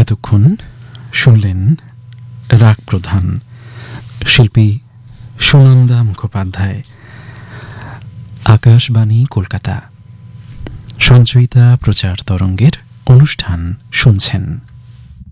এতক্ষণ শুনলেন রাগ প্রধান, শিল্পী সুনন্দা মুখোপাধ্যায়। আকাশবাণী কলকাতা সঞ্চয়িতা প্রচার তরঙ্গের অনুষ্ঠান শুনছেন।